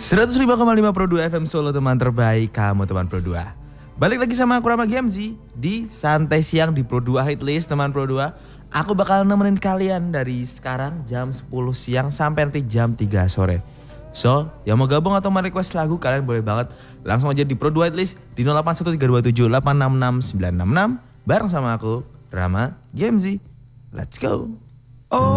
105,5 Pro 2 FM Solo, teman terbaik kamu, teman Pro 2. Balik lagi sama aku Rama Gemzi di Santai Siang di Pro 2 Hitlist, teman Pro 2. Aku bakal nemenin kalian dari sekarang jam 10 siang sampai nanti jam 3 sore. So, yang mau gabung atau mau request lagu, kalian boleh banget langsung aja di Pro 2 Hitlist di 081327866966 bareng sama aku Rama Gemzi. Let's go.